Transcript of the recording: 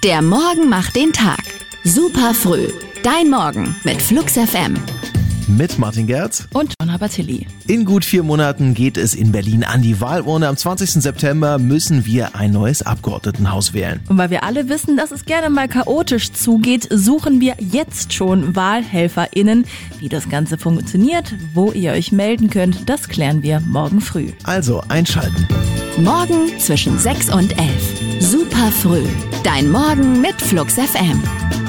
Der Morgen macht den Tag. Super früh. Dein Morgen mit Flux FM. Mit Martin Gerz und Johanna Bartilli. In gut 4 Monaten geht es in Berlin an die Wahlurne. Am 20. September müssen wir ein neues Abgeordnetenhaus wählen. Und weil wir alle wissen, dass es gerne mal chaotisch zugeht, suchen wir jetzt schon WahlhelferInnen. Wie das Ganze funktioniert, wo ihr euch melden könnt, das klären wir morgen früh. Also einschalten. Morgen zwischen 6 und 11. Super früh. Dein Morgen mit Flux FM.